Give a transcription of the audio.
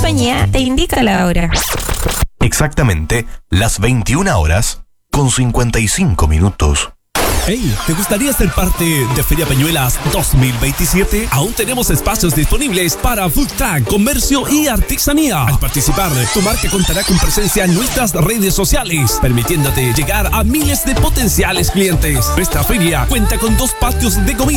compañía te indica la hora. Exactamente las 21 horas con 55 minutos. Hey, ¿te gustaría ser parte de Feria Peñuelas 2027? Aún tenemos espacios disponibles para food truck, comercio y artesanía. Al participar, tu marca contará con presencia en nuestras redes sociales, permitiéndote llegar a miles de potenciales clientes. Nuestra feria cuenta con 2 patios de comida